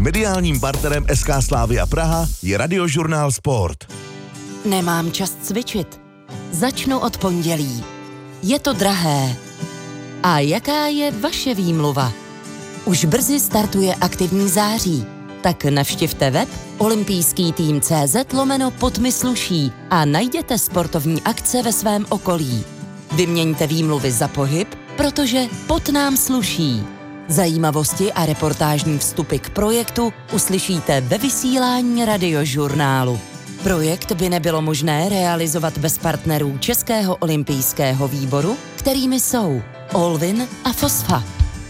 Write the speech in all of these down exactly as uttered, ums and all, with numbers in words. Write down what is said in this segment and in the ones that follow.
Mediálním partnerem S K Slavia Praha je Radiožurnál Sport. Nemám čas cvičit. Začnu od pondělí. Je to drahé. A jaká je vaše výmluva? Už brzy startuje aktivní září. Tak navštivte web olympijský tým tečka cé zet lomeno pod mi sluší a najděte sportovní akce ve svém okolí. Vyměňte výmluvy za pohyb, protože pod nám sluší. Zajímavosti a reportážní vstupy k projektu uslyšíte ve vysílání Radiožurnálu. Projekt by nebylo možné realizovat bez partnerů Českého olympijského výboru, kterými jsou Olvin a Fosfa.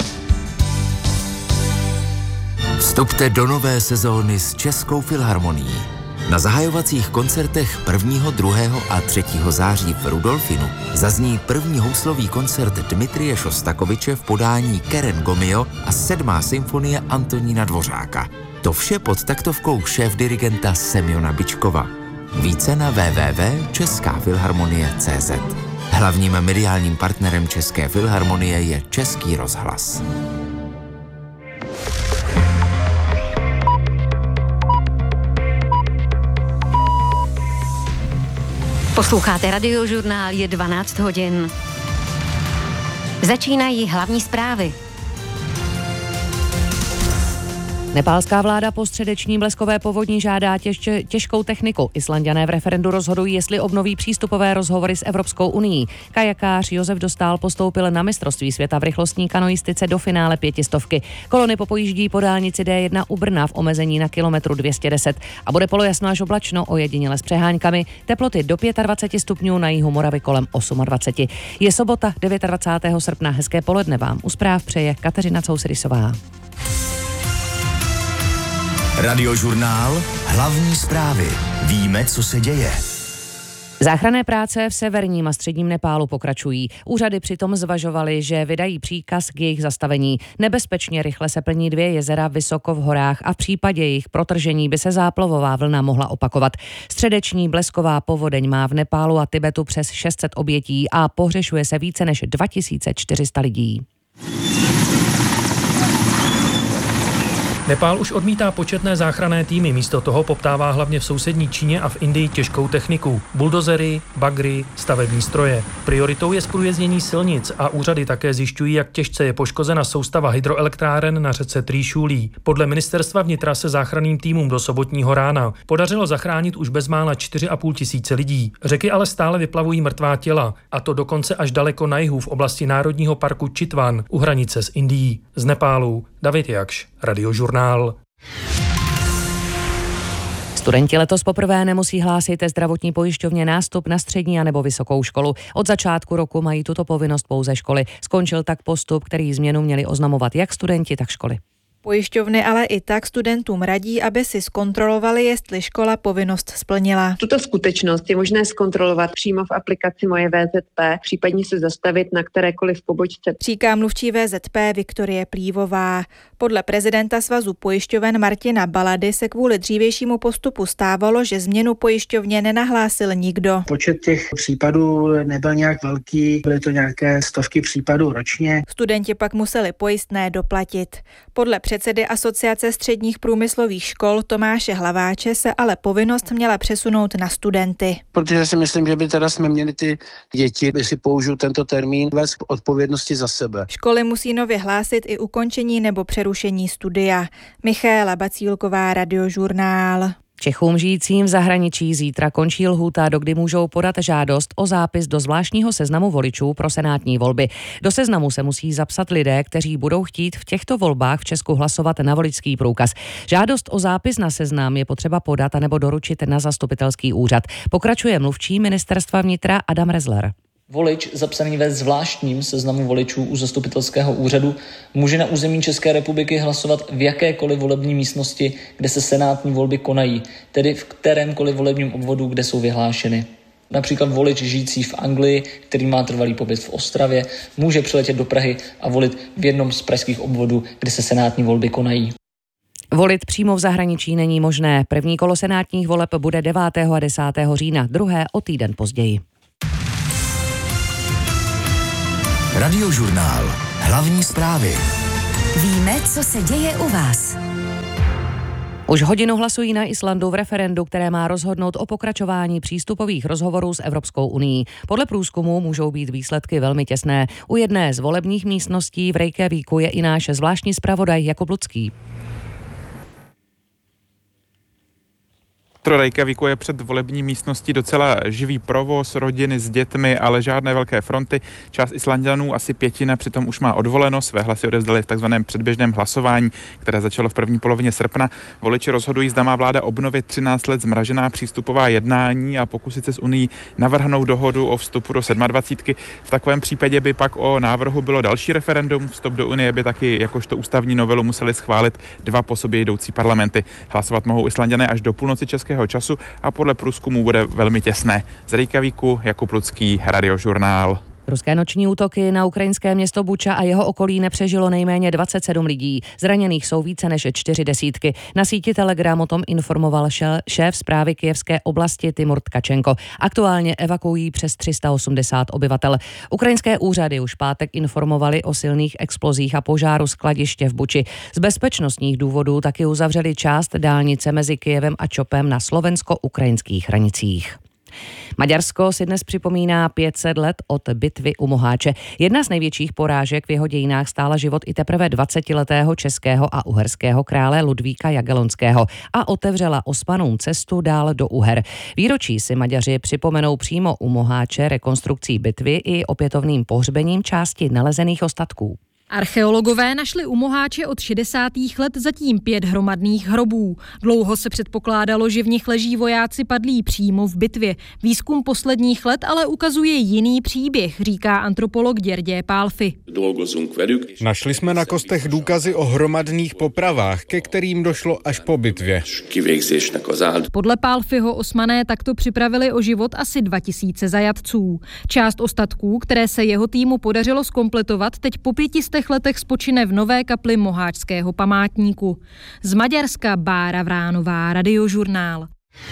Vstupte do nové sezóny s Českou filharmonií. Na zahajovacích koncertech prvního, druhého a třetího září v Rudolfinu zazní první houslový koncert Dmitrije Šostakoviče v podání Keren Gomio a sedmá symfonie Antonína Dvořáka. To vše pod taktovkou šéfdirigenta Semjona Bičkova. Více na w w w tečka česká filharmonie tečka cé zet. Hlavním mediálním partnerem České filharmonie je Český rozhlas. Posloucháte Radiožurnál, je dvanáct hodin. Začínají hlavní zprávy. Nepálská vláda po středeční bleskové povodni žádá těž, těžkou techniku. Islanďané v referendu rozhodují, jestli obnoví přístupové rozhovory s Evropskou unií. Kajakář Josef Dostál postoupil na mistrovství světa v rychlostní kanoistice do finále pětistovky. Kolony popojíždí po dálnici D jedna u Brna v omezení na kilometru dvě stě deset a bude polojasno až oblačno, ojediněle s přeháňkami. Teploty do dvacet pět stupňů, na jihu Moravy kolem dvacet osm. Je sobota dvacátého devátého srpna. Hezké poledne vám u zpráv přeje Kateřina Cousrysová. Radiožurnál, hlavní zprávy. Víme, co se děje. Záchranné práce v severním a středním Nepálu pokračují. Úřady přitom zvažovaly, že vydají příkaz k jejich zastavení. Nebezpečně rychle se plní dvě jezera vysoko v horách a v případě jejich protržení by se záplavová vlna mohla opakovat. Středeční blesková povodeň má v Nepálu a Tibetu přes šest set obětí a pohřešuje se více než dva tisíce čtyři sta lidí. Nepál už odmítá početné záchranné týmy, místo toho poptává hlavně v sousední Číně a v Indii těžkou techniku. Buldozery, bagry, stavební stroje. Prioritou je zprůjezdnění silnic a úřady také zjišťují, jak těžce je poškozena soustava hydroelektráren na řece Trýšulí. Podle ministerstva vnitra se záchranným týmům do sobotního rána podařilo zachránit už bezmála čtyři a půl tisíce lidí. Řeky ale stále vyplavují mrtvá těla, a to dokonce až daleko na jihu v oblasti národního parku Čitvan u hranice s Indií. Z Nepálu David Jakš, Radiožurnál. Studenti letos poprvé nemusí hlásit zdravotní pojišťovně nástup na střední a nebo vysokou školu. Od začátku roku mají tuto povinnost pouze školy. Skončil tak postup, který změnu měli oznamovat jak studenti, tak školy. Pojišťovny ale i tak studentům radí, aby si zkontrolovali, jestli škola povinnost splnila. Tuto skutečnost je možné zkontrolovat přímo v aplikaci Moje V Z P, případně se zastavit na kterékoliv pobočce. Říká mluvčí V Z P Viktorie Plívová. Podle prezidenta Svazu pojišťoven Martina Balady se kvůli dřívějšímu postupu stávalo, že změnu pojišťovně nenahlásil nikdo. Počet těch případů nebyl nějak velký, byly to nějaké stovky případů ročně. Studenti pak museli pojistné doplatit. Podle předsedy Asociace středních průmyslových škol Tomáše Hlaváče se ale povinnost měla přesunout na studenty. Protože si myslím, že by teda jsme měli ty děti, když si použiju tento termín, vést k odpovědnosti za sebe. Školy musí nově hlásit i ukončení nebo přerušení studia. Michaela Bacílková, Radiožurnál. Čechům žijícím v zahraničí zítra končí lhůta, dokdy můžou podat žádost o zápis do zvláštního seznamu voličů pro senátní volby. Do seznamu se musí zapsat lidé, kteří budou chtít v těchto volbách v Česku hlasovat na voličský průkaz. Žádost o zápis na seznam je potřeba podat anebo doručit na zastupitelský úřad. Pokračuje mluvčí ministerstva vnitra Adam Rezler. Volič zapsaný ve zvláštním seznamu voličů u zastupitelského úřadu může na území České republiky hlasovat v jakékoliv volební místnosti, kde se senátní volby konají, tedy v kterémkoliv volebním obvodu, kde jsou vyhlášeny. Například volič žijící v Anglii, který má trvalý pobyt v Ostravě, může přiletět do Prahy a volit v jednom z pražských obvodů, kde se senátní volby konají. Volit přímo v zahraničí není možné. První kolo senátních voleb bude devátého a desátého října, druhé o týden později. Radiožurnál. Hlavní zprávy. Víme, co se děje u vás. Už hodinu hlasují na Islandu v referendu, které má rozhodnout o pokračování přístupových rozhovorů s Evropskou unií. Podle průzkumu můžou být výsledky velmi těsné. U jedné z volebních místností v Reykjavíku je i náš zvláštní zpravodaj Jakub Lucký. Pro Reykjavíku je před volební místností docela živý provoz, rodiny s dětmi, ale žádné velké fronty. Část Islanďanů, asi pětina, přitom už má odvoleno, své hlasy odevzdali v takzvaném předběžném hlasování, které začalo v první polovině srpna. Voliči rozhodují, zda má vláda obnovit třináct let zmražená přístupová jednání a pokusit se s Unií navrhnout dohodu o vstupu do dvacítky sedm. V takovém případě by pak o návrhu bylo další referendum. Vstup do Unie by taky jakožto ústavní novelu museli schválit dva po sobě jdoucí parlamenty. Hlasovat mohou Islanďané až do půlnoci českého času a podle průzkumu bude velmi těsné. Z Reykjavíku Jakub Lucký, Radiožurnál. Ruské noční útoky na ukrajinské město Buča a jeho okolí nepřežilo nejméně dvacet sedm lidí. Zraněných jsou více než čtyři desítky. Na síti Telegram o tom informoval šéf zprávy Kyjevské oblasti Timur Tkačenko. Aktuálně evakuují přes tři sta osmdesát obyvatel. Ukrajinské úřady už pátek informovali o silných explozích a požáru skladiště v Buči. Z bezpečnostních důvodů taky uzavřeli část dálnice mezi Kyjevem a Čopem na slovensko-ukrajinských hranicích. Maďarsko si dnes připomíná pět set let od bitvy u Moháče. Jedna z největších porážek v jeho dějinách stála život i teprve dvacetiletého českého a uherského krále Ludvíka Jagellonského a otevřela Osmanům cestu dál do Uher. Výročí si Maďaři připomenou přímo u Moháče rekonstrukcí bitvy i opětovným pohřbením části nalezených ostatků. Archeologové našli u Moháče od šedesátých let zatím pět hromadných hrobů. Dlouho se předpokládalo, že v nich leží vojáci padlí přímo v bitvě. Výzkum posledních let ale ukazuje jiný příběh, říká antropolog György Pálfi. Našli jsme na kostech důkazy o hromadných popravách, ke kterým došlo až po bitvě. Podle Pálfiho Osmané takto připravili o život asi dva tisíce zajatců. Část ostatků, které se jeho týmu podařilo zkompletovat, teď po pětistech letech spočine v nové kapli Moháčského památníku. Z Maďarska Bára Vránová, Radiožurnál.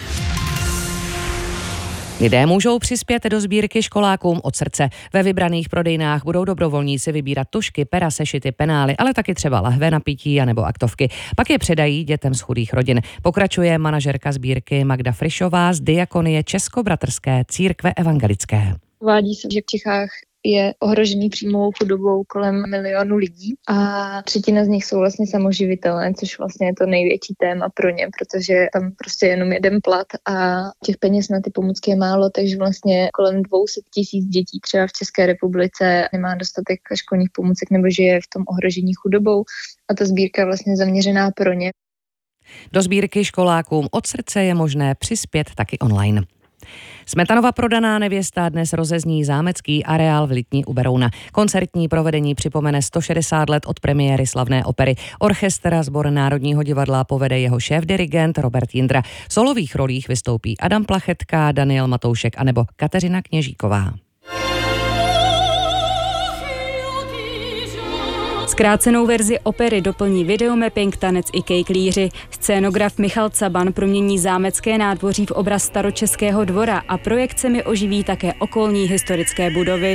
Lidé můžou přispět do sbírky školákům od srdce. Ve vybraných prodejnách budou dobrovolníci vybírat tušky, pera, sešity, penály, ale taky třeba lahve na pití a nebo aktovky. Pak je předají dětem z chudých rodin. Pokračuje manažerka sbírky Magda Frišová z Diakonie Českobratrské církve evangelické. Uvádí se, že v Čechách je ohrožený příjmovou chudobou kolem milionu lidí a třetina z nich jsou vlastně samoživitelé, což vlastně je to největší téma pro ně, protože tam prostě jenom jeden plat a těch peněz na ty pomůcky je málo, takže vlastně kolem dvě stě tisíc dětí třeba v České republice nemá dostatek školních pomůcek nebo že je v tom ohrožení chudobou a ta sbírka je vlastně zaměřená pro ně. Do sbírky školákům od srdce je možné přispět taky online. Smetanova prodaná nevěsta dnes rozezní zámecký areál v Litni u Berouna. Koncertní provedení připomene sto šedesát let od premiéry slavné opery. Orchestr a sbor Národního divadla povede jeho šéf-dirigent Robert Jindra. V solových rolích vystoupí Adam Plachetka, Daniel Matoušek anebo Kateřina Kněžíková. Zkrácenou verzi opery doplní videomapping, tanec i kejklíři. Scénograf Michal Caban promění zámecké nádvoří v obraz staročeského dvora a projekcemi oživí také okolní historické budovy.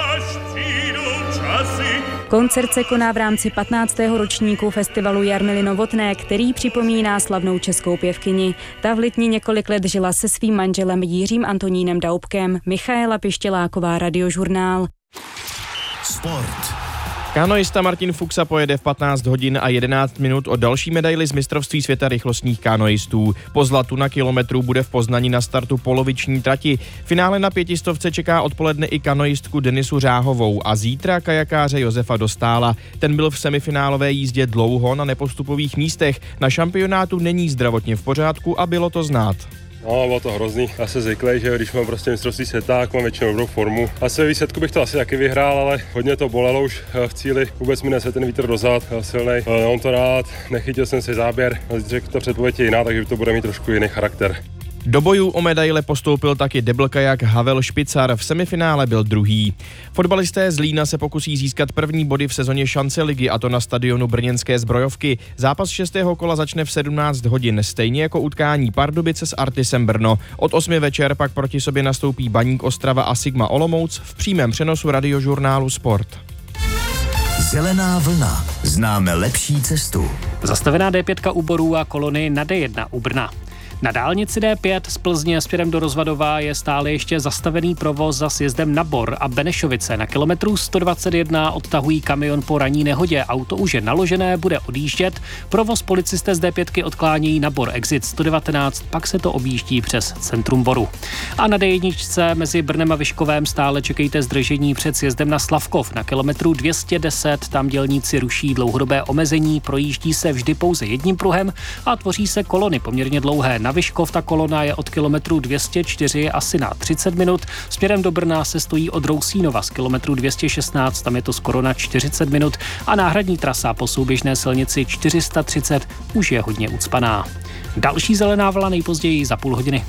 Koncert se koná v rámci patnáctého ročníku festivalu Jarmily Novotné, který připomíná slavnou českou pěvkyni. Ta v Litni několik let žila se svým manželem Jiřím Antonínem Daubkem. Michaela Pištěláková, Radiožurnál. Sport. Kanoista Martin Fuxa pojede v patnáct hodin a jedenáct minut o další medaili z mistrovství světa rychlostních kanoistů. Po zlatu na kilometru bude v Poznani na startu poloviční trati. Finále na pětistovce čeká odpoledne i kanoistku Denisu Řáhovou a zítra kajakáře Josefa Dostála. Ten byl v semifinálové jízdě dlouho na nepostupových místech. Na šampionátu není zdravotně v pořádku a bylo to znát. No, bylo to hrozný. Já se zvyklý, že když mám prostě mistrovství světa, tak mám většinou dobrou formu. Asi ve výsledku bych to asi taky vyhrál, ale hodně to bolelo už v cíli. Vůbec mi nese ten vítr dozad, silnej. Mám to rád, nechytil jsem si záběr. Řekl to předpověď je jiná, takže to bude mít trošku jiný charakter. Do bojů o medaile postoupil taky deblkajak Havel Špicar, v semifinále byl druhý. Fotbalisté z Lína se pokusí získat první body v sezóně šance ligy, a to na stadionu brněnské Zbrojovky. Zápas šestého kola začne v sedmnáct hodin, stejně jako utkání Pardubice s Artisem Brno. Od osmi večer pak proti sobě nastoupí Baník Ostrava a Sigma Olomouc v přímém přenosu Radiožurnálu Sport. Zelená vlna. Známe lepší cestu. Zastavená D pět u Borů a kolony na D jedna u Brna. Na dálnici D pět z Plzně směrem do Rozvadova je stále ještě zastavený provoz za sjezdem na Bor a Benešovice. Na kilometru sto dvacet jedna odtahují kamion po ranní nehodě. Auto už je naložené, bude odjíždět. Provoz policisté z D pět odklánějí na Bor exit sto devatenáct, pak se to objíždí přes centrum Boru. A na D jedna mezi Brnem a Vyškovem stále čekejte zdržení před sjezdem na Slavkov. Na kilometru dvě stě deset tam dělníci ruší dlouhodobé omezení, projíždí se vždy pouze jedním pruhem a tvoří se kolony poměrně dlouhé. Na Vyškov ta kolona je od kilometru dvě stě čtyři asi na třicet minut. Směrem do Brna se stojí od Rousínova z kilometru dvě stě šestnáct, tam je to skoro na čtyřicet minut a náhradní trasa po souběžné silnici čtyři sta třicet už je hodně ucpaná. Další zelená vlna nejpozději za půl hodiny.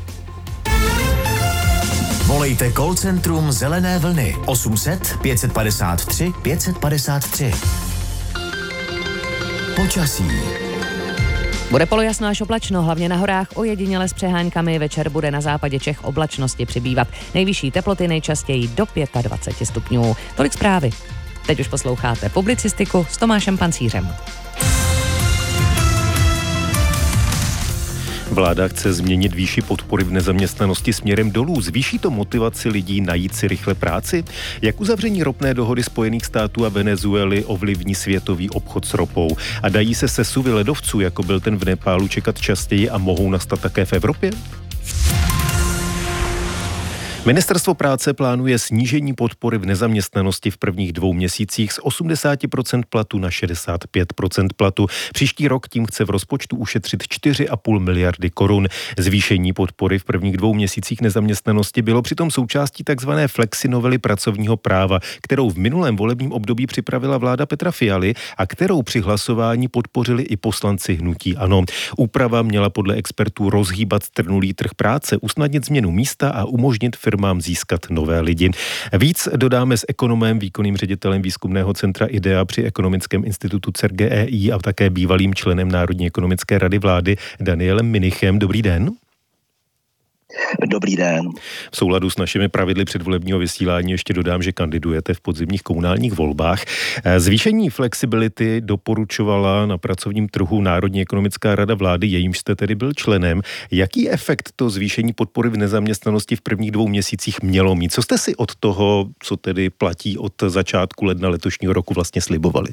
Volejte call centrum Zelené vlny osm set pět padesát tři pět padesát tři. Počasí. Bude polojasno až oblačno, hlavně na horách ojediněle s přeháňkami. Večer bude na západě Čech oblačnosti přibývat. Nejvyšší teploty nejčastěji do dvacet pět stupňů. Tolik zprávy. Teď už posloucháte publicistiku s Tomášem Pancířem. Vláda chce změnit výši podpory v nezaměstnanosti směrem dolů. Zvýší to motivaci lidí najít si rychle práci? Jak uzavření ropné dohody Spojených států a Venezuely ovlivní světový obchod s ropou? A dají se sesuvy ledovců, jako byl ten v Nepálu, čekat častěji a mohou nastat také v Evropě? Ministerstvo práce plánuje snížení podpory v nezaměstnanosti v prvních dvou měsících z osmdesát procent platu na šedesát pět procent platu. Příští rok tím chce v rozpočtu ušetřit čtyři a půl miliardy korun. Zvýšení podpory v prvních dvou měsících nezaměstnanosti bylo přitom součástí takzvané flexinovely pracovního práva, kterou v minulém volebním období připravila vláda Petra Fialy a kterou při hlasování podpořili i poslanci hnutí ANO. Úprava měla podle expertů rozhýbat strnulý trh práce, usnadnit změnu místa a umožnit firmám získat nové lidi. Víc dodáme s ekonomem, výkonným ředitelem výzkumného centra IDEA při Ekonomickém institutu C E R G E I a také bývalým členem Národní ekonomické rady vlády Danielem Minichem. Dobrý den. Dobrý den. V souladu s našimi pravidly předvolebního vysílání ještě dodám, že kandidujete v podzimních komunálních volbách. Zvýšení flexibility doporučovala na pracovním trhu Národní ekonomická rada vlády, jejímž jste tedy byl členem. Jaký efekt to zvýšení podpory v nezaměstnanosti v prvních dvou měsících mělo mít? Co jste si od toho, co tedy platí od začátku ledna letošního roku, vlastně slibovali?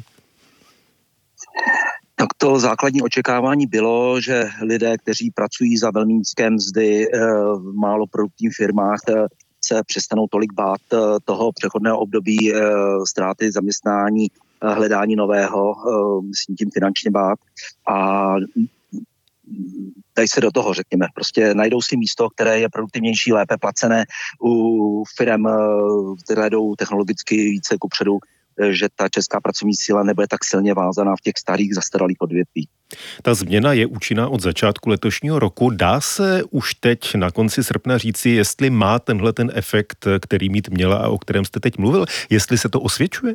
Tak to základní očekávání bylo, že lidé, kteří pracují za velmi nízké mzdy v málo produktivních firmách, se přestanou tolik bát toho přechodného období ztráty zaměstnání, hledání nového, myslím tím finančně bát a dají se do toho, řekněme. Prostě najdou si místo, které je produktivnější, lépe placené u firem, které jdou technologicky více kupředu, že ta česká pracovní síla nebude tak silně vázaná v těch starých zastaralých odvětví. Ta změna je účinná od začátku letošního roku. Dá se už teď na konci srpna říci, jestli má tenhle ten efekt, který mít měla a o kterém jste teď mluvil, jestli se to osvědčuje?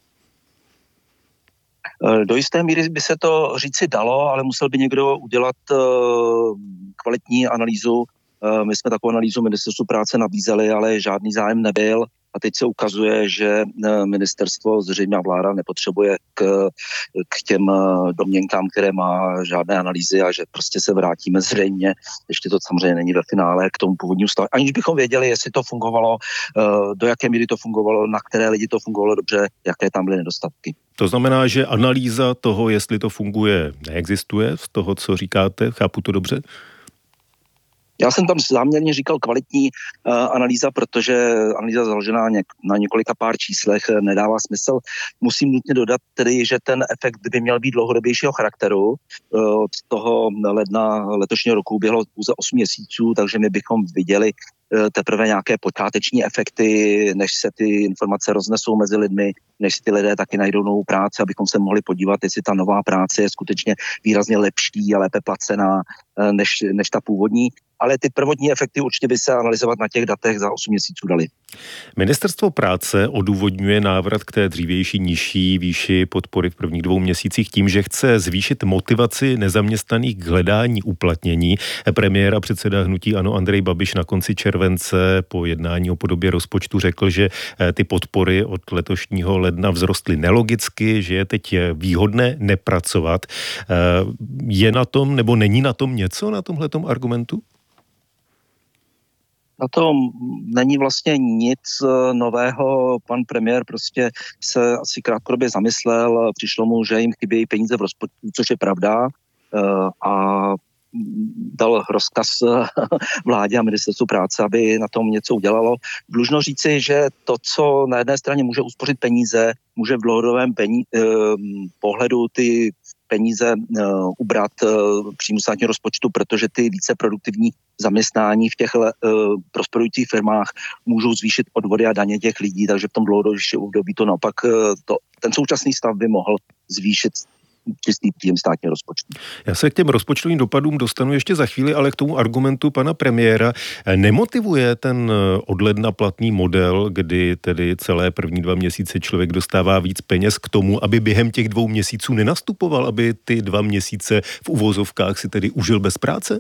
Do jisté míry by se to říci dalo, ale musel by někdo udělat kvalitní analýzu. My jsme takovou analýzu Ministerstvu práce nabízeli, ale žádný zájem nebyl. A teď se ukazuje, že ministerstvo, zřejmě vláda nepotřebuje k, k těm domněnkám, které má, žádné analýzy a že prostě se vrátíme zřejmě, ještě to samozřejmě není ve finále, k tomu původnímu stavu. Aniž bychom věděli, jestli to fungovalo, do jaké míry to fungovalo, na které lidi to fungovalo dobře, jaké tam byly nedostatky. To znamená, že analýza toho, jestli to funguje, neexistuje z toho, co říkáte, chápu to dobře? Já jsem tam záměrně říkal kvalitní uh, analýza, protože analýza založená něk- na několika pár číslech nedává smysl. Musím nutně dodat tedy, že ten efekt by měl být dlouhodobějšího charakteru. Uh, od toho ledna letošního roku uběhlo pouze osm měsíců, takže my bychom viděli uh, teprve nějaké počáteční efekty, než se ty informace roznesou mezi lidmi, než si ty lidé taky najdou novou práci, abychom se mohli podívat, jestli ta nová práce je skutečně výrazně lepší a lépe placená uh, než, než ta původní. ale ty prvotní efekty určitě by se analyzovat na těch datech za osm měsíců dali. Ministerstvo práce odůvodňuje návrat k té dřívější nižší výši podpory v prvních dvou měsících tím, že chce zvýšit motivaci nezaměstnaných k hledání uplatnění. Premiér a předseda hnutí ANO Andrej Babiš na konci července po jednání o podobě rozpočtu řekl, že ty podpory od letošního ledna vzrostly nelogicky, že je teď výhodné nepracovat. Je na tom, nebo není na tom něco, na tomhletom argumentu? Na tom není vlastně nic nového. Pan premiér prostě se asi krátkodobě zamyslel, přišlo mu, že jim chybějí peníze v rozpočtu, což je pravda, a dal rozkaz vládě a ministerstvu práce, aby na tom něco udělalo. Dlužno říci, že to, co na jedné straně může uspořit peníze, může v dlouhodobém pení- pohledu ty peníze uh, ubrat uh, příjmu státního rozpočtu, protože ty více produktivní zaměstnání v těch uh, prosperujících firmách můžou zvýšit odvody a daně těch lidí, takže v tom dlouhodobějším období to naopak uh, to, ten současný stav by mohl zvýšit čistý příjem státního rozpočtu. Já se k těm rozpočtovým dopadům dostanu ještě za chvíli, ale k tomu argumentu pana premiéra. Nemotivuje ten od ledna platný model, kdy tedy celé první dva měsíce člověk dostává víc peněz k tomu, aby během těch dvou měsíců nenastupoval, aby ty dva měsíce v uvozovkách si tedy užil bez práce?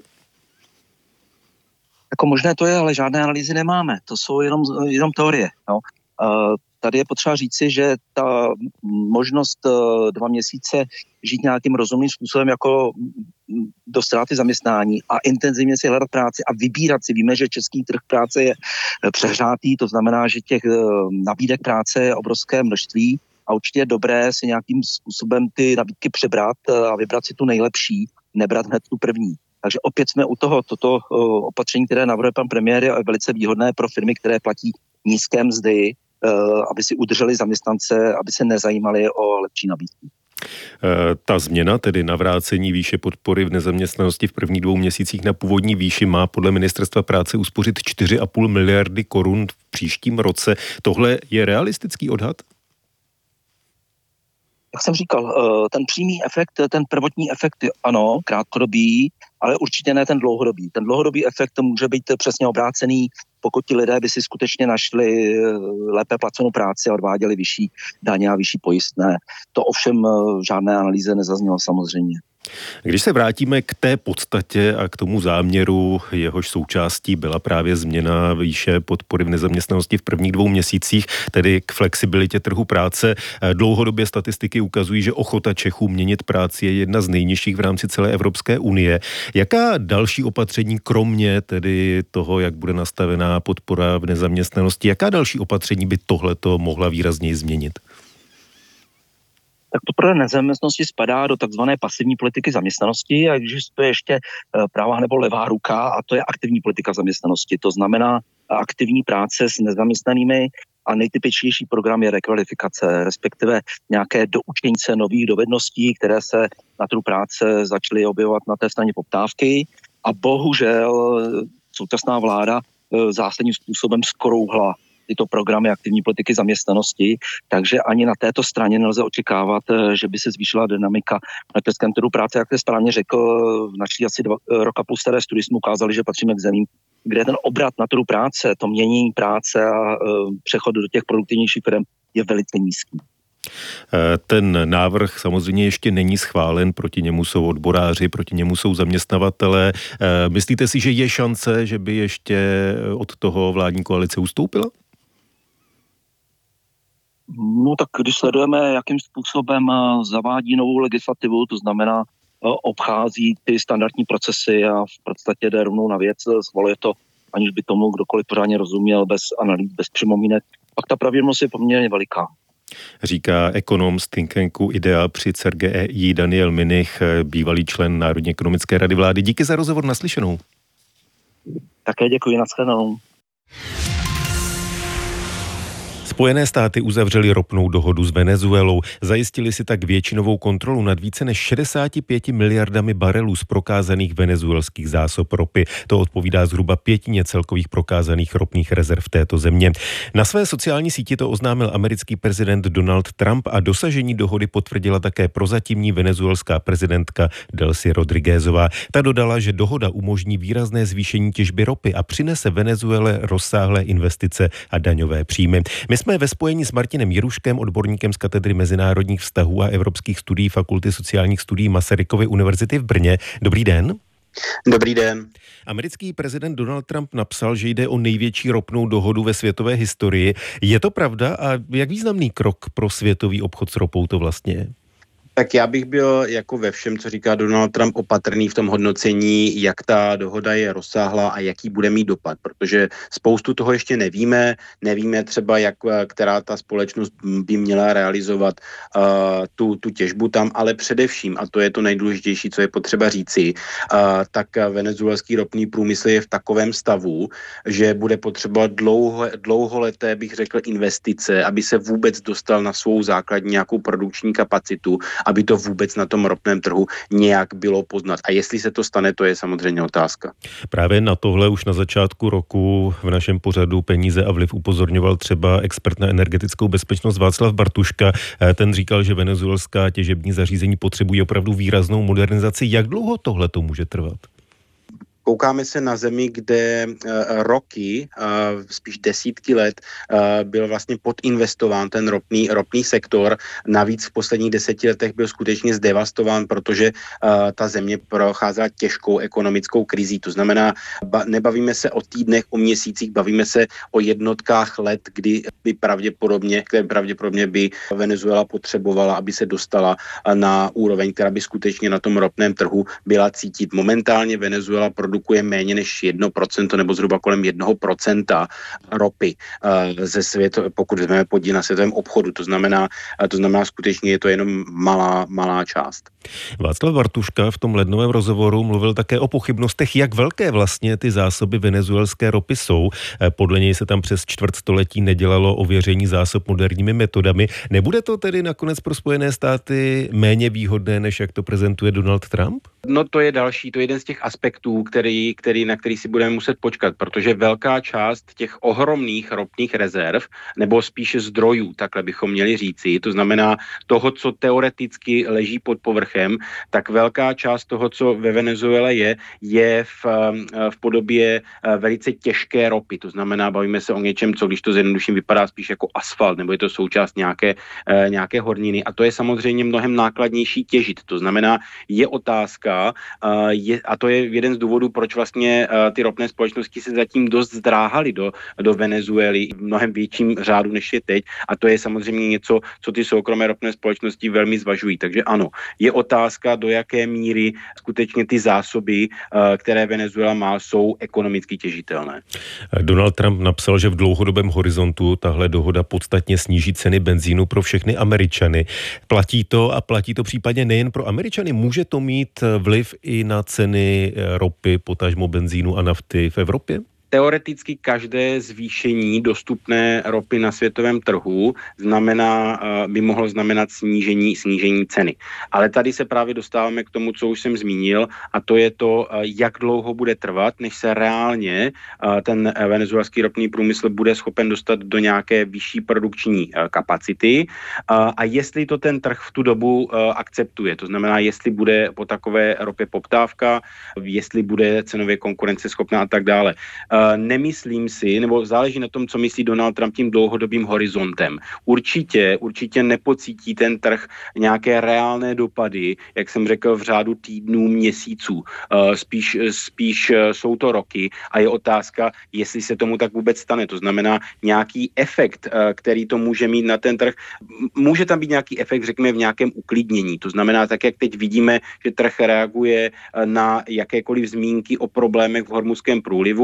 Jako možné to je, ale žádné analýzy nemáme. To jsou jenom, jenom teorie. No. Uh, Tady je potřeba říci, že ta možnost dva měsíce žít nějakým rozumným způsobem jako do ztráty zaměstnání a intenzivně si hledat práci a vybírat si. Víme, že český trh práce je přehřátý, to znamená, že těch nabídek práce je obrovské množství a určitě je dobré si nějakým způsobem ty nabídky přebrat a vybrat si tu nejlepší, nebrat hned tu první. Takže opět jsme u toho, toto opatření, které navrhuje pan premiér, je velice výhodné pro firmy, které platí nízké mzdy, aby si udrželi zaměstnance, aby se nezajímali o lepší nabídky. Ta změna, tedy navrácení výše podpory v nezaměstnanosti v prvních dvou měsících na původní výši, má podle Ministerstva práce uspořit čtyři a půl miliardy korun v příštím roce. Tohle je realistický odhad? Jak jsem říkal, ten přímý efekt, ten prvotní efekt, ano, krátkodobý, ale určitě ne ten dlouhodobý. Ten dlouhodobý efekt může být přesně obrácený, pokud ti lidé by si skutečně našli lépe placenou práci a odváděli vyšší daně a vyšší pojistné. To ovšem žádné analýze nezaznělo samozřejmě. Když se vrátíme k té podstatě a k tomu záměru, jehož součástí byla právě změna výše podpory v nezaměstnanosti v prvních dvou měsících, tedy k flexibilitě trhu práce, dlouhodobě statistiky ukazují, že ochota Čechů měnit práci je jedna z nejnižších v rámci celé Evropské unie. Jaká další opatření, kromě tedy toho, jak bude nastavená podpora v nezaměstnanosti, jaká další opatření by tohleto mohla výrazněji změnit? Tak podpora nezaměstnanosti spadá do takzvané pasivní politiky zaměstnanosti a existuje ještě pravá nebo levá ruka a to je aktivní politika zaměstnanosti. To znamená aktivní práce s nezaměstnanými a nejtypičnější program je rekvalifikace, respektive nějaké doučení se nových dovedností, které se na trhu práce začaly objevovat na té straně poptávky a bohužel současná vláda zásadním způsobem zkrouhla tyto programy aktivní politiky zaměstnanosti, takže ani na této straně nelze očekávat, že by se zvýšila dynamika na českém trhu práce. Jak jste správně řekl, v naší asi dva, roka plus staré studii jsme ukázali, že patříme k zemím, kde ten obrat na trhu práce, to měnění práce a přechod do těch produktivnějších firm je velice nízký. Ten návrh samozřejmě ještě není schválen, proti němu jsou odboráři, proti němu jsou zaměstnavatelé. Myslíte si, že je šance, že by ještě od toho vládní koalice ustoupila? No tak když sledujeme, jakým způsobem zavádí novou legislativu, to znamená obchází ty standardní procesy a v podstatě jde rovnou na věc, zvoluje to, aniž by tomu kdokoliv pořádně rozuměl, bez analýz, bez připomínek, pak ta pravděpodobnost je poměrně veliká. Říká ekonom z think tanku IDEA při C E R G E I Daniel Minich, bývalý člen Národní ekonomické rady vlády. Díky za rozhovor, naslyšenou. Také děkuji, nashledanou. Spojené státy uzavřely ropnou dohodu s Venezuelou. Zajistili si tak většinovou kontrolu nad více než šedesáti pěti miliardami barelů z prokázaných venezuelských zásob ropy. To odpovídá zhruba pětině celkových prokázaných ropných rezerv této země. Na své sociální síti to oznámil americký prezident Donald Trump a dosažení dohody potvrdila také prozatímní venezuelská prezidentka Delcy Rodriguezová. Ta dodala, že dohoda umožní výrazné zvýšení těžby ropy a přinese Venezuele rozsáhlé investice a daňové příjmy. My jsme ve spojení s Martinem Jiruškem, odborníkem z katedry mezinárodních vztahů a evropských studií Fakulty sociálních studií Masarykovy univerzity v Brně. Dobrý den. Dobrý den. Americký prezident Donald Trump napsal, že jde o největší ropnou dohodu ve světové historii. Je to pravda a jak významný krok pro světový obchod s ropou to vlastně je? Tak já bych byl jako ve všem, co říká Donald Trump, opatrný v tom hodnocení, jak ta dohoda je rozsáhlá a jaký bude mít dopad, protože spoustu toho ještě nevíme. Nevíme třeba, jak, která ta společnost by měla realizovat uh, tu, tu těžbu tam, ale především, a to je to nejdůležitější, co je potřeba říci, uh, tak venezuelský ropný průmysl je v takovém stavu, že bude potřeba dlouho, dlouholeté, bych řekl, investice, aby se vůbec dostal na svou základní nějakou produkční kapacitu, aby to vůbec na tom ropném trhu nějak bylo poznat. A jestli se to stane, to je samozřejmě otázka. Právě na tohle už na začátku roku v našem pořadu Peníze a vliv upozorňoval třeba expert na energetickou bezpečnost Václav Bartuška. Ten říkal, že venezuelská těžební zařízení potřebují opravdu výraznou modernizaci. Jak dlouho tohle to může trvat? Koukáme se na zemi, kde uh, roky, uh, spíš desítky let, uh, byl vlastně podinvestován ten ropný, ropný sektor. Navíc v posledních deseti letech byl skutečně zdevastován, protože uh, ta země procházela těžkou ekonomickou krizí. To znamená, ba- nebavíme se o týdnech, o měsících, bavíme se o jednotkách let, kdy by pravděpodobně, které pravděpodobně by Venezuela potřebovala, aby se dostala na úroveň, která by skutečně na tom ropném trhu byla cítit. Momentálně Venezuela produkuje méně než jedno procento nebo zhruba kolem jednoho procenta ropy ze světo, pokud vezmeme podíl na světovém obchodu. To znamená, to znamená skutečně je to jenom malá, malá část. Václav Bartuška v tom lednovém rozhovoru mluvil také o pochybnostech, jak velké vlastně ty zásoby venezuelské ropy jsou. Podle něj se tam přes čtvrtstoletí nedělalo ověření zásob moderními metodami. Nebude to tedy nakonec pro Spojené státy méně výhodné, než jak to prezentuje Donald Trump? No to je další, to je jeden z těch aspektů, který, který, na který si budeme muset počkat, protože velká část těch ohromných ropných rezerv, nebo spíše zdrojů, takhle bychom měli říci, to znamená toho, co teoreticky leží pod povrchem, tak velká část toho, co ve Venezuele je, je v, v podobě velice těžké ropy. To znamená, bavíme se o něčem, co když to zjednoduším vypadá spíš jako asfalt, nebo je to součást nějaké, nějaké horniny. A to je samozřejmě mnohem nákladnější těžit. To znamená, je otázka, je, a to je jeden z důvodů, proč vlastně ty ropné společnosti se zatím dost zdráhaly do, do Venezuely v mnohem větším řádu, než je teď. A to je samozřejmě něco, co ty soukromé ropné společnosti velmi zvažují. Takže ano, je otázka, do jaké míry skutečně ty zásoby, které Venezuela má, jsou ekonomicky těžitelné. Donald Trump napsal, že v dlouhodobém horizontu tahle dohoda podstatně sníží ceny benzínu pro všechny Američany. Platí to a platí to případně nejen pro Američany. Může to mít vliv i na ceny ropy, potažmo benzínu a nafty v Evropě? Teoreticky každé zvýšení dostupné ropy na světovém trhu znamená, by mohlo znamenat snížení, snížení ceny. Ale tady se právě dostáváme k tomu, co už jsem zmínil, a to je to, jak dlouho bude trvat, než se reálně ten venezuelský ropný průmysl bude schopen dostat do nějaké vyšší produkční kapacity a jestli to ten trh v tu dobu akceptuje. To znamená, jestli bude po takové ropě poptávka, jestli bude cenově konkurenceschopná a tak dále. Nemyslím si, nebo záleží na tom, co myslí Donald Trump tím dlouhodobým horizontem. Určitě, určitě nepocítí ten trh nějaké reálné dopady, jak jsem řekl, v řádu týdnů, měsíců. Spíš, spíš jsou to roky a je otázka, jestli se tomu tak vůbec stane. To znamená nějaký efekt, který to může mít na ten trh. Může tam být nějaký efekt, řekněme, v nějakém uklidnění. To znamená, tak jak teď vidíme, že trh reaguje na jakékoliv zmínky o problémech v Hormuzském průlivu,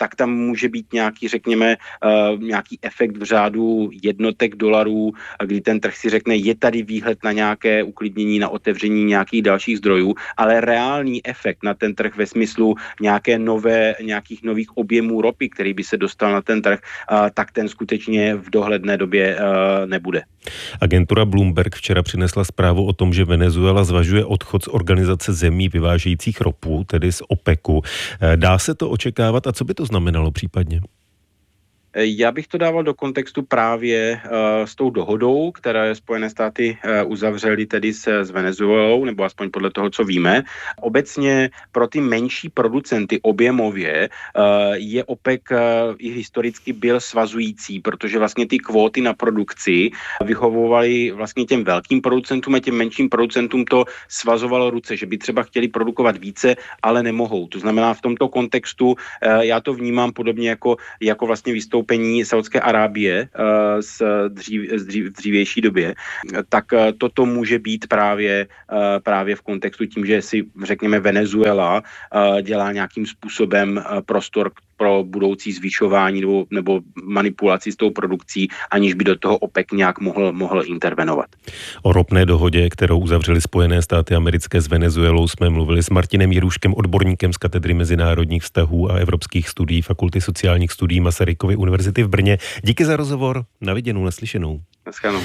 tak tam může být nějaký, řekněme, nějaký efekt v řádu jednotek dolarů, kdy ten trh si řekne, je tady výhled na nějaké uklidnění, na otevření nějakých dalších zdrojů, ale reálný efekt na ten trh ve smyslu nějaké nové, nějakých nových objemů ropy, který by se dostal na ten trh, tak ten skutečně v dohledné době nebude. Agentura Bloomberg včera přinesla zprávu o tom, že Venezuela zvažuje odchod z organizace zemí vyvážejících ropu, tedy z OPECu. Dá se to očekávat a co by to znamenalo případně? Já bych to dával do kontextu právě uh, s tou dohodou, které Spojené státy uh, uzavřely tedy s, s Venezuelou, nebo aspoň podle toho, co víme. Obecně pro ty menší producenty objemově uh, je OPEC uh, i historicky byl svazující, protože vlastně ty kvóty na produkci vyhovovaly vlastně těm velkým producentům a těm menším producentům to svazovalo ruce, že by třeba chtěli produkovat více, ale nemohou. To znamená v tomto kontextu uh, já to vnímám podobně jako, jako vlastně vystoupení Saudské Arábie uh, z, dřív, z dřív, v dřívější době, tak uh, toto může být právě, uh, právě v kontextu tím, že si řekněme Venezuela uh, dělá nějakým způsobem uh, prostor pro budoucí zvyšování nebo, nebo manipulaci s tou produkcí, aniž by do toho OPEC nějak mohl, mohl intervenovat. O ropné dohodě, kterou uzavřely Spojené státy americké s Venezuelou, jsme mluvili s Martinem Jiruškem, odborníkem z katedry mezinárodních vztahů a evropských studií Fakulty sociálních studií Masarykovy univerzity v Brně. Díky za rozhovor, na viděnou, naslyšenou. Naschledanou.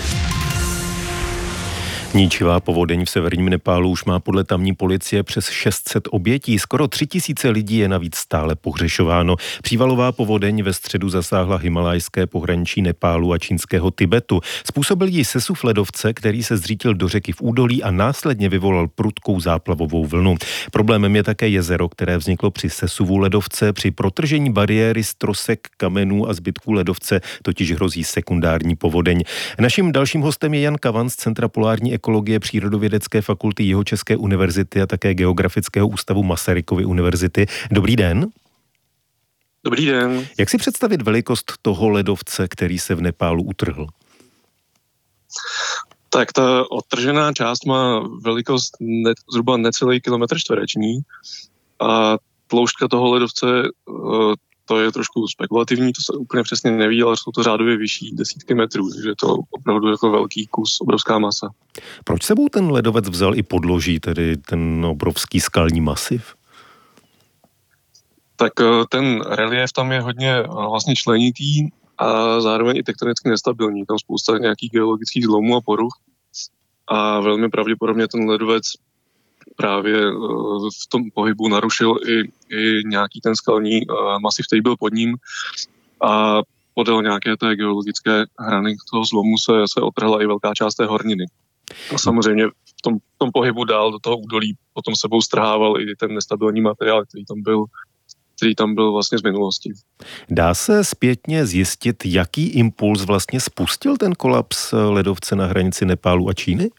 Ničivá povodeň v severním Nepálu už má podle tamní policie přes šest set obětí. Skoro tři tisíce lidí je navíc stále pohřešováno. Přívalová povodeň ve středu zasáhla himalajské pohraničí Nepálu a čínského Tibetu. Způsobil jí sesuv ledovce, který se zřítil do řeky v údolí a následně vyvolal prudkou záplavovou vlnu. Problémem je také jezero, které vzniklo při sesuvu ledovce. Při protržení bariéry z trosek, kamenů a zbytků ledovce totiž hrozí sekundární povodeň. Naším dalším hostem je Jan Kavan z Centra polární ekologie Přírodovědecké fakulty Jihočeské univerzity a také Geografického ústavu Masarykovy univerzity. Dobrý den. Dobrý den. Jak si představit velikost toho ledovce, který se v Nepálu utrhl? Tak ta odtržená část má velikost ne, zhruba necelý kilometr čtvereční a tloušťka toho ledovce, to je trošku spekulativní, to se úplně přesně neví, ale jsou to řádově vyšší desítky metrů, takže je to opravdu jako velký kus, obrovská masa. Proč sebou ten ledovec vzal i podloží, tedy ten obrovský skalní masiv? Tak ten relief tam je hodně vlastně členitý a zároveň i tektonicky nestabilní. Tam spousta nějakých geologických zlomů a poruch a velmi pravděpodobně ten ledovec právě v tom pohybu narušil i, i nějaký ten skalní masiv, který byl pod ním a podél nějaké té geologické hrany toho zlomu se, se otrhla i velká část té horniny. A samozřejmě v tom, v tom pohybu dál do toho údolí potom sebou strhával i ten nestabilní materiál, který tam byl, který tam byl vlastně z minulosti. Dá se zpětně zjistit, jaký impuls vlastně spustil ten kolaps ledovce na hranici Nepálu a Číny?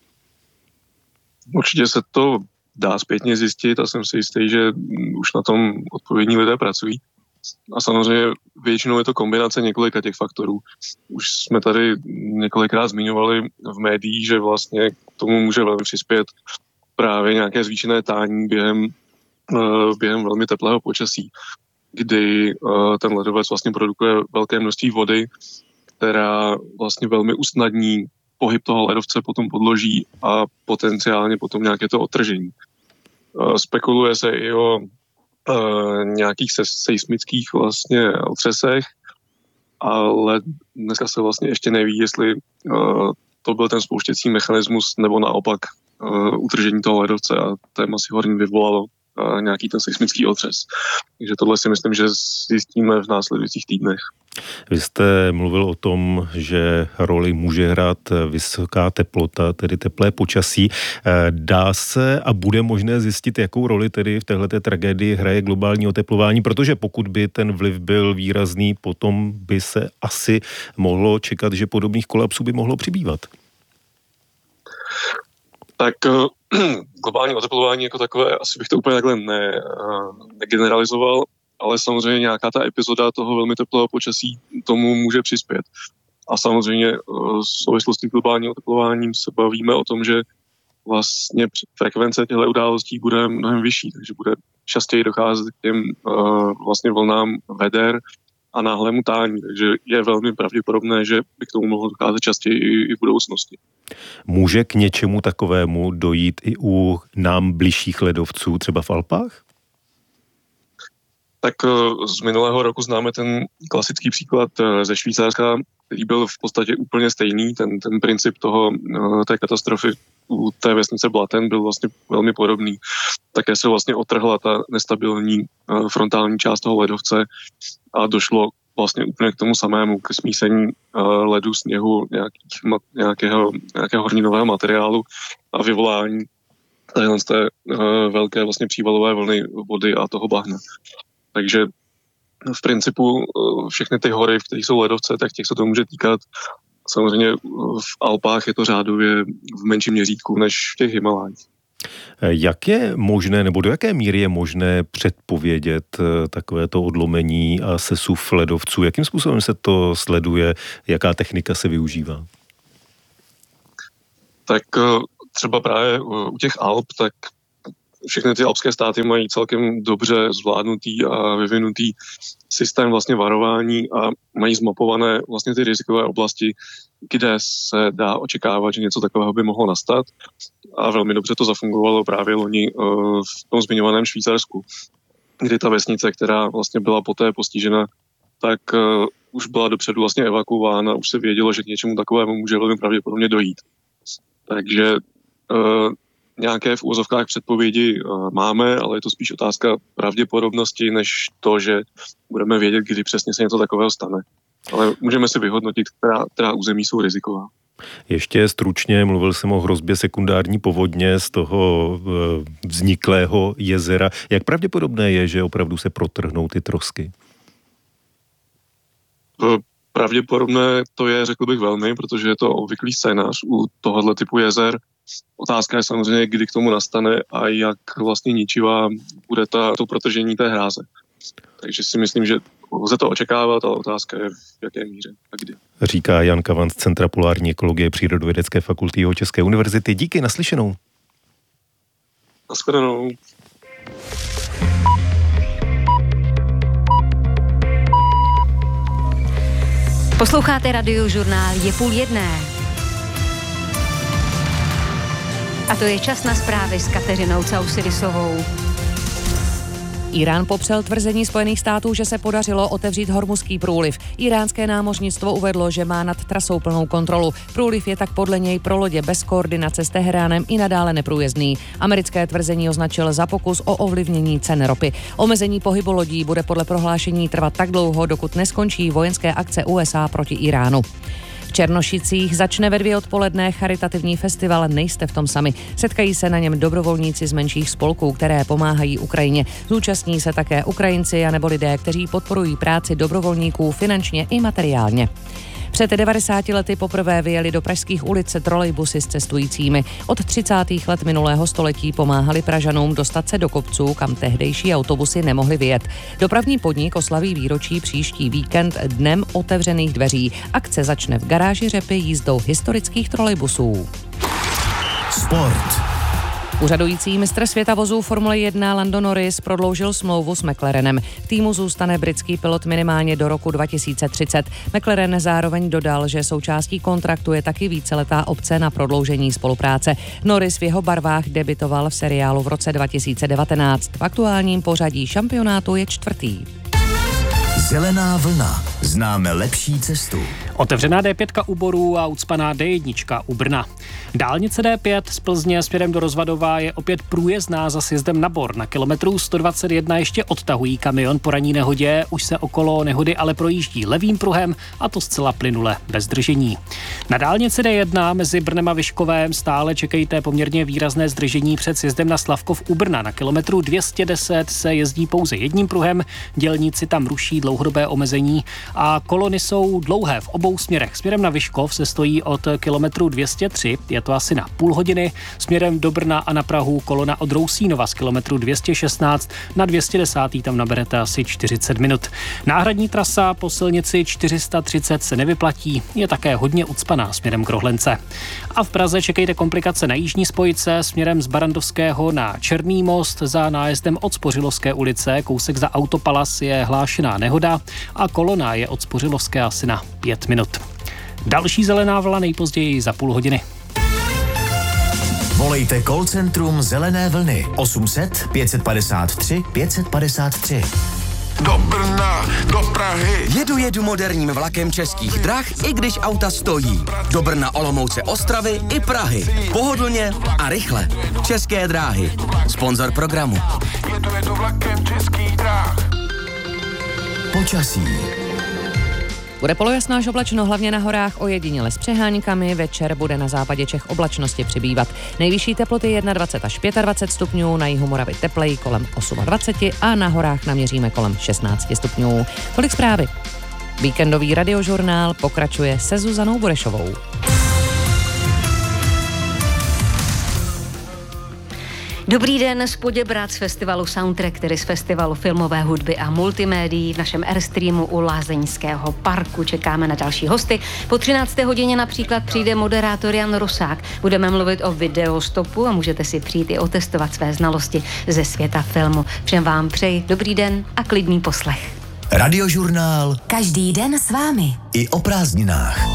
Určitě se to dá zpětně zjistit a jsem si jistý, že už na tom odpovědní lidé pracují. A samozřejmě většinou je to kombinace několika těch faktorů. Už jsme tady několikrát zmiňovali v médiích, že vlastně k tomu může velmi přispět právě nějaké zvýšené tání během, během velmi teplého počasí, kdy ten ledovec vlastně produkuje velké množství vody, která vlastně velmi usnadní pohyb toho ledovce potom podloží a potenciálně potom nějaké to odtržení. Spekuluje se i o Uh, nějakých se, seismických vlastně otřesech, ale dneska se vlastně ještě neví, jestli uh, to byl ten spouštěcí mechanismus nebo naopak uh, utržení toho ledovce a té masy hornin vyvolalo uh, nějaký ten seismický otřes. Takže tohle si myslím, že zjistíme v následujících týdnech. Vy jste mluvil o tom, že roli může hrát vysoká teplota, tedy teplé počasí. Dá se a bude možné zjistit, jakou roli tedy v téhleté tragédii hraje globální oteplování, protože pokud by ten vliv byl výrazný, potom by se asi mohlo čekat, že podobných kolapsů by mohlo přibývat. Tak globální oteplování jako takové, asi bych to úplně takhle ne, negeneralizoval, ale samozřejmě nějaká ta epizoda toho velmi teplého počasí tomu může přispět. A samozřejmě v souvislosti s globálním oteplováním se bavíme o tom, že vlastně frekvence těchto událostí bude mnohem vyšší, takže bude častěji docházet k těm uh, vlastně vlnám veder a náhlému tání, takže je velmi pravděpodobné, že by k tomu mohlo docházet častěji i, i v budoucnosti. Může k něčemu takovému dojít i u nám bližších ledovců, třeba v Alpách? Tak z minulého roku známe ten klasický příklad ze Švýcarska, který byl v podstatě úplně stejný. Ten, ten princip toho, té katastrofy u té vesnice Blatten byl vlastně velmi podobný. Také se vlastně otrhla ta nestabilní frontální část toho ledovce a došlo vlastně úplně k tomu samému, k smísení ledu, sněhu, nějakých, nějakého, nějakého horninového materiálu a vyvolání téhle z té velké vlastně přívalové vlny vody a toho bahna. Takže v principu všechny ty hory, v kterých jsou ledovce, tak těch se to může týkat. Samozřejmě v Alpách je to řádově v menším měřítku než v těch Himalájích. Jak je možné, nebo do jaké míry je možné předpovědět takovéto odlomení a sesuv ledovců? Jakým způsobem se to sleduje? Jaká technika se využívá? Tak třeba právě u těch Alp, tak všechny ty alpské státy mají celkem dobře zvládnutý a vyvinutý systém vlastně varování a mají zmapované vlastně ty rizikové oblasti, kde se dá očekávat, že něco takového by mohlo nastat. A velmi dobře to zafungovalo právě loni v tom zmiňovaném Švýcarsku, kdy ta vesnice, která vlastně byla poté postižena, tak už byla dopředu vlastně evakuována, už se vědělo, že k něčemu takovému může velmi pravděpodobně dojít. Takže nějaké v úvozovkách předpovědi máme, ale je to spíš otázka pravděpodobnosti, než to, že budeme vědět, kdy přesně se něco takového stane. Ale můžeme si vyhodnotit, která, která území jsou riziková. Ještě stručně, mluvil jsem o hrozbě sekundární povodně z toho vzniklého jezera. Jak pravděpodobné je, že opravdu se protrhnou ty trosky? Pravděpodobné to je, řekl bych, velmi, protože je to obvyklý scénář u tohohle typu jezer. Otázka je samozřejmě, kdy k tomu nastane a jak vlastně ničivá bude ta, to protržení té hráze. Takže si myslím, že lze to očekávat, ale otázka je, v jaké míře a kdy. Říká Jan Kavan z Centra polární ekologie Přírodovědecké fakulty Jihočeské univerzity. Díky, naslyšenou. Nashledanou. Posloucháte Radiožurnál, je půl jedné. A to je čas na zprávy s Kateřinou Causidisovou. Irán popřel tvrzení Spojených států, že se podařilo otevřít Hormuzský průliv. Iránské námořnictvo uvedlo, že má nad trasou plnou kontrolu. Průliv je tak podle něj pro lodě bez koordinace s Teheránem i nadále neprůjezdný. Americké tvrzení označil za pokus o ovlivnění cen ropy. Omezení pohybu lodí bude podle prohlášení trvat tak dlouho, dokud neskončí vojenské akce U S A proti Iránu. V Černošicích začne ve dvě odpoledne charitativní festival Nejste v tom sami. Setkají se na něm dobrovolníci z menších spolků, které pomáhají Ukrajině. Zúčastní se také Ukrajinci anebo lidé, kteří podporují práci dobrovolníků finančně i materiálně. Před devadesáti lety poprvé vyjeli do pražských ulic trolejbusy s cestujícími. Od třicátých let minulého století pomáhali Pražanům dostat se do kopců, kam tehdejší autobusy nemohly vyjet. Dopravní podnik oslaví výročí příští víkend dnem otevřených dveří. Akce začne v garáži Řepy jízdou historických trolejbusů. Sport. Úřadující mistr světa vozů Formule jedna Lando Norris prodloužil smlouvu s McLarenem. V týmu zůstane britský pilot minimálně do roku dva tisíce třicet. McLaren zároveň dodal, že součástí kontraktu je taky víceletá opce na prodloužení spolupráce. Norris v jeho barvách debitoval v seriálu v roce dva tisíce devatenáct. V aktuálním pořadí šampionátu je čtvrtý. Zelená vlna. Známe lepší cestu. Otevřená D pět u Borů a ucpaná D jedna u Brna. Dálnice D pět z Plzně směrem do Rozvadova je opět průjezdná za sjezdem na Bor. Na kilometru sto dvacet jedna ještě odtahují kamion po ranní nehodě, už se okolo nehody ale projíždí levým pruhem a to zcela plynule, bez zdržení. Na dálnici D jedna mezi Brnem a Vyškovém stále čekejte poměrně výrazné zdržení před sjezdem na Slavkov u Brna. Na kilometru dvě stě deset se jezdí pouze jedním pruhem, dělníci tam ruší dlouhodobé omezení a kolony jsou dlouhé v obou směrech. Směrem na Vyškov se stojí od kilometru dvě stě tři, je to asi na půl hodiny, směrem do Brna a na Prahu kolona od Rousínova z kilometru dvě stě šestnáct na dvě stě deset, tam naberete asi čtyřicet minut. Náhradní trasa po silnici čtyři sta třicet se nevyplatí, je také hodně ucpaná směrem k Rohlence. A v Praze čekejte komplikace na jižní spojce směrem z Barandovského na Černý most za nájezdem od Spořilovské ulice, kousek za Autopalas je hlášená nehoda a kolona je od Spořilovské asi na pět minut. Další zelená vlna nejpozději za půl hodiny. Volejte call centrum Zelené vlny osm set pět padesát tři pět padesát tři. Do Brna, do Prahy. Jedu, jedu moderním vlakem Českých drah, i když auta stojí. Do Brna, Olomouce, Ostravy i Prahy. Pohodlně a rychle. České dráhy. Sponzor programu. Jedu, jedu vlakem Českých drah. Počasí. Bude polojasno až oblačno, hlavně na horách, ojediněle s přeháňkami. Večer bude na západě Čech oblačnosti přibývat. Nejvyšší teploty dvacet jedna až dvacet pět stupňů, na jihu Moravy tepleji kolem dvacet osm a na horách naměříme kolem šestnáct stupňů. Tolik zprávy. Víkendový radiožurnál pokračuje se Zuzanou Burešovou. Dobrý den z Poděbrad z festivalu Soundtrack, tedy z festivalu filmové hudby a multimédií v našem Airstreamu u Lázeňského parku. Čekáme na další hosty. Po třinácté hodině například přijde moderátor Jan Rosák. Budeme mluvit o videostopu a můžete si přijít i otestovat své znalosti ze světa filmu. Všem vám přeji dobrý den a klidný poslech. Radiožurnál každý den s vámi. I o prázdninách.